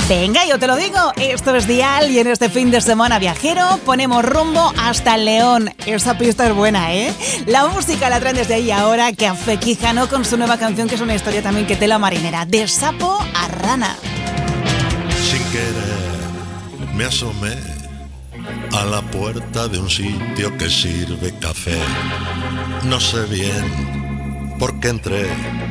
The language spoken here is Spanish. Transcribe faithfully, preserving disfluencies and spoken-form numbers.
Venga, yo te lo digo, esto es Dial y en este fin de semana viajero ponemos rumbo hasta el León. Esa pista es buena, ¿eh? La música la traen desde ahí ahora Café Quijano con su nueva canción que es una historia también que tela marinera, de sapo a rana. Sin querer me asomé a la puerta de un sitio que sirve café. No sé bien por qué entré,